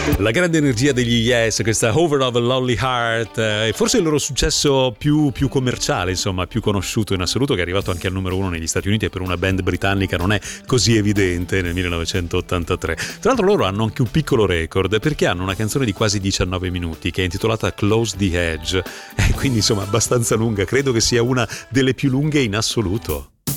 La grande energia degli Yes, questa Over of a Lonely Heart, è forse il loro successo più commerciale, insomma, più conosciuto in assoluto, che è arrivato anche al numero 1 negli Stati Uniti e per una band britannica non è così evidente nel 1983. Tra l'altro loro hanno anche un piccolo record, perché hanno una canzone di quasi 19 minuti che è intitolata Close the Edge, e quindi insomma abbastanza lunga, credo che sia una delle più lunghe in assoluto.